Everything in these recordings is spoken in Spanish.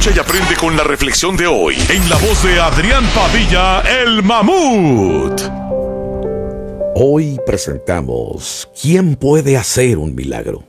Escucha y aprende con la reflexión de hoy, en la voz de Adrián Padilla, el Mamut. Hoy presentamos ¿Quién puede hacer un milagro?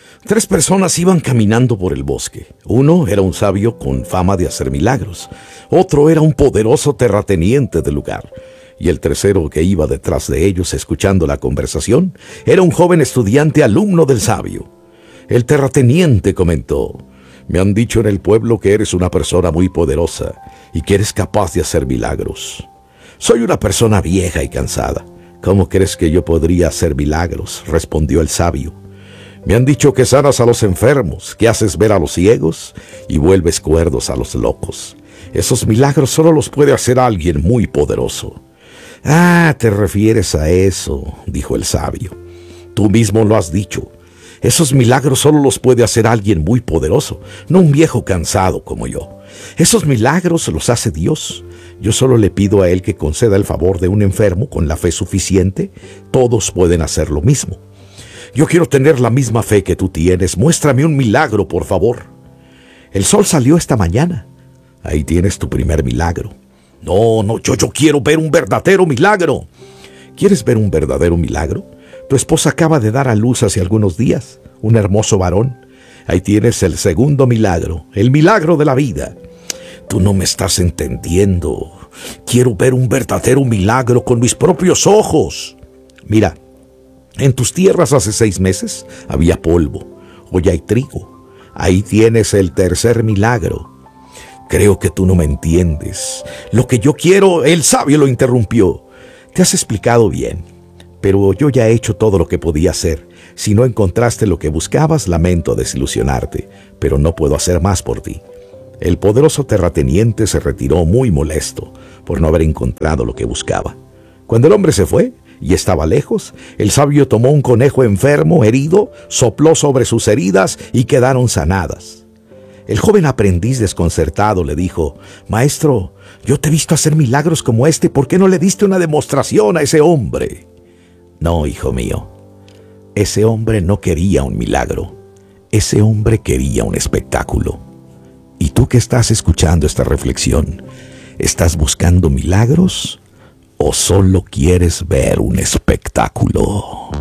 3 personas iban caminando por el bosque. Uno era un sabio con fama de hacer milagros. Otro era un poderoso terrateniente del lugar. Y el tercero, que iba detrás de ellos escuchando la conversación, era un joven estudiante alumno del sabio. El terrateniente comentó: me han dicho en el pueblo que eres una persona muy poderosa y que eres capaz de hacer milagros. Soy una persona vieja y cansada. ¿Cómo crees que yo podría hacer milagros?, respondió el sabio. Me han dicho que sanas a los enfermos, que haces ver a los ciegos y vuelves cuerdos a los locos. Esos milagros solo los puede hacer alguien muy poderoso. Ah, ¿te refieres a eso?, dijo el sabio. Tú mismo lo has dicho. Esos milagros solo los puede hacer alguien muy poderoso, no un viejo cansado como yo. Esos milagros los hace Dios. Yo solo le pido a Él que conceda el favor de un enfermo con la fe suficiente. Todos pueden hacer lo mismo. Yo quiero tener la misma fe que tú tienes. Muéstrame un milagro, por favor. El sol salió esta mañana. Ahí tienes tu primer milagro. No, yo quiero ver un verdadero milagro. ¿Quieres ver un verdadero milagro? Tu esposa acaba de dar a luz hace algunos días un hermoso varón. Ahí tienes el segundo milagro, el milagro de la vida. Tú no me estás entendiendo. Quiero ver un verdadero milagro con mis propios ojos. Mira, en tus tierras hace 6 meses había polvo. Hoy hay trigo. Ahí tienes el tercer milagro. Creo que tú no me entiendes. Lo que yo quiero, el sabio lo interrumpió. Te has explicado bien, pero yo ya he hecho todo lo que podía hacer. Si no encontraste lo que buscabas, lamento desilusionarte, pero no puedo hacer más por ti. El poderoso terrateniente se retiró muy molesto por no haber encontrado lo que buscaba. Cuando el hombre se fue y estaba lejos, el sabio tomó un conejo enfermo, herido, sopló sobre sus heridas y quedaron sanadas. El joven aprendiz desconcertado le dijo: maestro, yo te he visto hacer milagros como este, ¿por qué no le diste una demostración a ese hombre? No, hijo mío, ese hombre no quería un milagro, ese hombre quería un espectáculo. ¿Y tú que estás escuchando esta reflexión, estás buscando milagros o solo quieres ver un espectáculo?